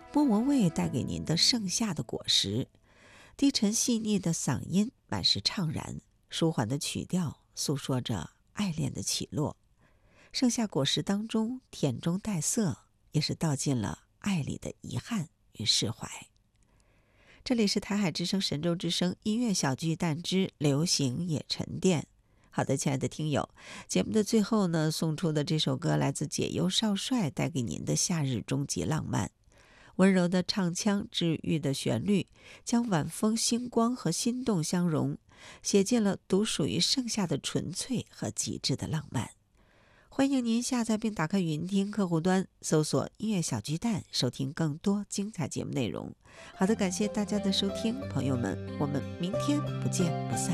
莫文蔚带给您的盛夏的果实，低沉细腻的嗓音满是怅然，舒缓的曲调诉说着爱恋的起落。盛夏果实当中甜中带涩，也是道尽了爱里的遗憾与释怀。这里是台海之声神州之声音乐小巨蛋之流行也沉淀。好的，亲爱的听友，节目的最后呢，送出的这首歌来自解忧少帅带给您的夏日终极浪漫。温柔的唱腔，治愈的旋律，将晚风星光和心动相融，写进了独属于盛夏的纯粹和极致的浪漫。欢迎您下载并打开语音听客户端，搜索音乐小巨蛋，收听更多精彩节目内容。好的，感谢大家的收听，朋友们，我们明天不见不散。